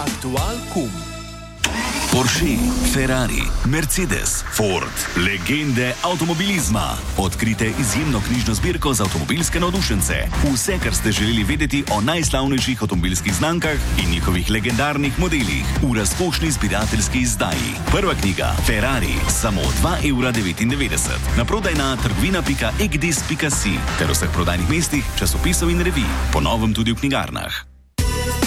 Aktual Kum. Porsche, Ferrari, Mercedes, Ford, legende avtomobilizma. Odkrite izjemno knjižno zbirko za avtomobilske navdušence. Vse, kar ste želeli vedeti o najslavnejših avtomobilskih znamkah in njihovih legendarnih modelih v razkošni zbirateljski izdaji. Prva knjiga Ferrari, samo 2,99 €. Naprodaj na trgovina.egdis.si ter vseh prodajnih mestih, časopisov in revij. Po novem tudi v knjigarnah.